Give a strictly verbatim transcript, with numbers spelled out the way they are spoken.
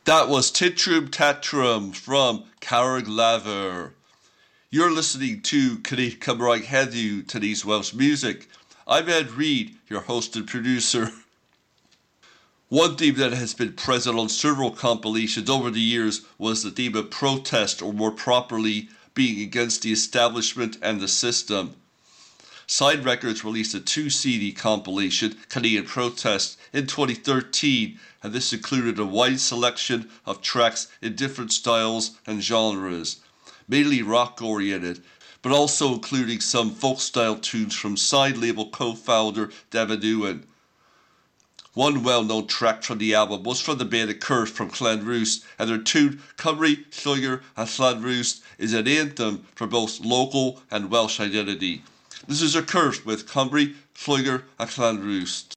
That was Titrum Tatrum from Carreg Laver. You're listening to Connect Cymraeg Heddiw, today's Welsh music. I'm Ed Reed, your host and producer. One theme that has been present on several compilations over the years was the theme of protest, or more properly, being against the establishment and the system. Side Records released a two-C D compilation, Canadian Protest, in twenty thirteen, and this included a wide selection of tracks in different styles and genres, mainly rock-oriented, but also including some folk-style tunes from side label co-founder Devin Ewan. One well-known track from the album was from the band Curse from Llanrwst, and their tune Cymru, Lloegr and Llanrwst is an anthem for both local and Welsh identity. This is a Curse with Cymru, Lloegr and Llanrwst.